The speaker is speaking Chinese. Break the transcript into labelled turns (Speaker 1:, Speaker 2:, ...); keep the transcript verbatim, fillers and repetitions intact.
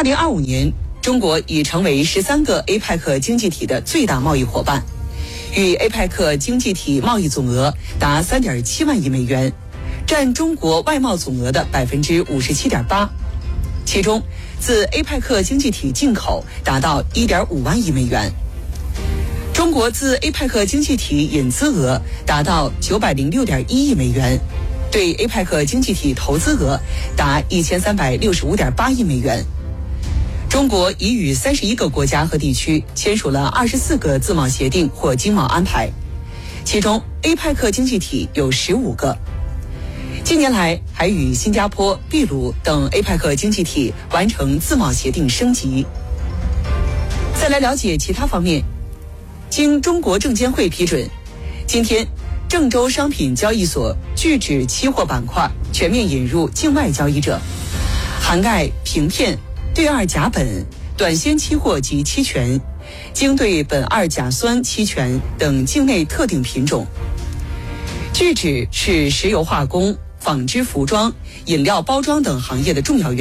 Speaker 1: 二零二五年，中国已成为十三个 A P E C 经济体的最大贸易伙伴，与 A P E C 经济体贸易总额达三点七万亿美元，占中国外贸总额的百分之五十七点八。其中，自 A P E C 经济体进口达到一点五万亿美元。中国自 A P E C 经济体引资额达到九百零六点一亿美元，对 A P E C 经济体投资额达一千三百六十五点八亿美元。中国已与三十一个国家和地区签署了二十四个自贸协定或经贸安排，其中 A P E C 经济体有十五个。近年来，还与新加坡、秘鲁等 A P E C 经济体完成自贸协定升级。再来了解其他方面，经中国证监会批准，今天郑州商品交易所聚酯期货板块全面引入境外交易者，涵盖平片、对二甲苯、短纤期货及期权、精对苯二甲酸期权等境内特定品种。聚酯是石油化工、纺织服装、饮料包装等行业的重要元素。